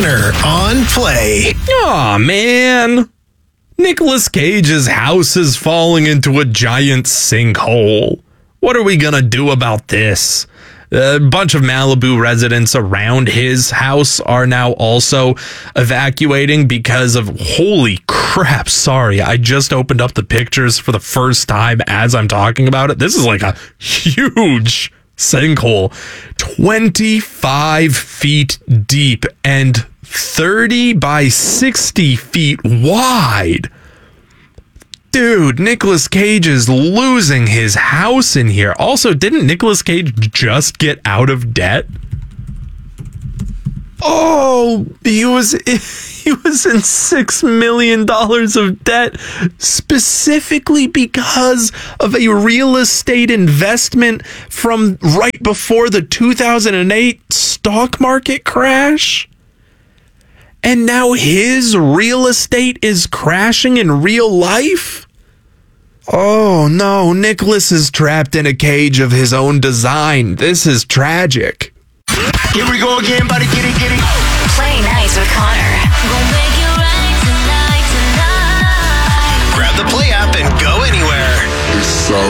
Connor on Play. Aw, man. Nicolas Cage's house is falling into a giant sinkhole. What are we gonna do about this? A bunch of Malibu residents around his house are now also evacuating because of, holy crap, sorry, I just opened up the pictures for the first time as I'm talking about it. This is like a huge sinkhole, 25 feet deep and 30 by 60 feet wide. Dude, Nicolas Cage is losing his house in here. Also, didn't Nicolas Cage just get out of debt? Oh, he was in $6 million of debt specifically because of a real estate investment from right before the 2008 stock market crash. And now his real estate is crashing in real life? Oh no, Nicholas is trapped in a cage of his own design. This is tragic. Here we go again, buddy. Get it. Play nice with Connor.